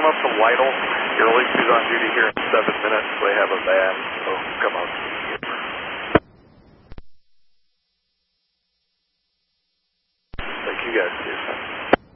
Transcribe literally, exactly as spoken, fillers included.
come up to Lytle. Your release is on duty here in seven minutes. They have a van, so come up. Thank you guys.